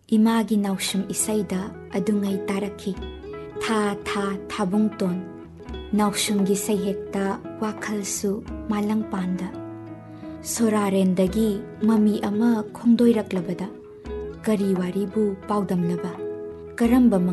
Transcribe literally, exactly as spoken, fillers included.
Imangi नाउशम इसैदा अदुंगै तारखी था था थाबुंगतोन नाउशुमगी सैहेक्ता वाखलसु मालंग पांदा सोरारेंदगी ममी अमा खोंदोइरक्लबदा करी वारीबु पाउदमलबा करंबा